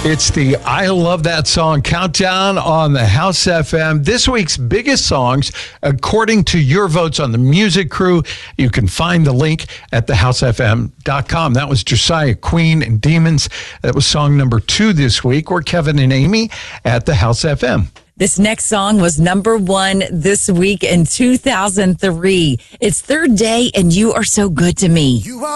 It's the I Love That Song countdown on the House FM. This week's biggest songs, according to your votes on the music crew. You can find the link at thehousefm.com. That was Josiah Queen and Demons. That was song number 2 this week. Or Kevin and Amy at the House FM. This next song was number 1 this week in 2003. It's Third Day and You Are So Good to Me.